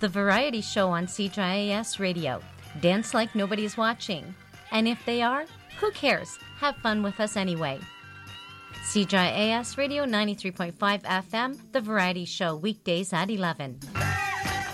the variety show on CJIS Radio. Dance like nobody's watching. And if they are, who cares? Have fun with us anyway. CJIS Radio 93.5 FM, the variety show, weekdays at 11.